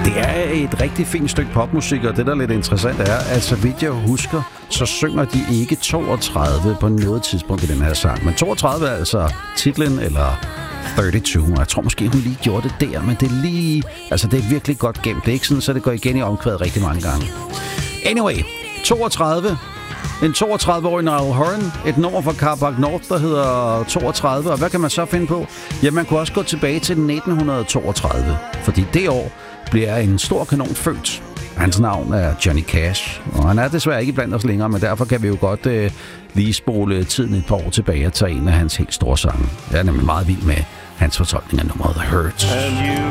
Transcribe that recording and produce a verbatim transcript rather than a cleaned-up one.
Det er et rigtig fint stykke popmusik, og det, der er lidt interessant, er, at så vidt jeg husker, så synger de ikke toogtredive på noget tidspunkt i den her sang. Men toogtredive er altså titlen, eller treogtyve. Jeg tror måske, hun lige gjorde det der, men det er lige... Altså, det er virkelig godt gemt. Det er ikke sådan, så det går igen i omkvædet rigtig mange gange. Anyway, toogtredive. En toogtredive-årig Niall Horan. Et nummer fra Carbac North, der hedder toogtredive. Og hvad kan man så finde på? Ja, man kunne også gå tilbage til nitten toogtredive. Fordi det år bliver en stor kanon født. Hans navn er Johnny Cash. Og han er desværre ikke blandt os længere, men derfor kan vi jo godt øh, lige spole tiden et par år tilbage og tage en af hans helt store sange. Jeg er nemlig meget vild med hans fortolkning af nummeret The Hurt.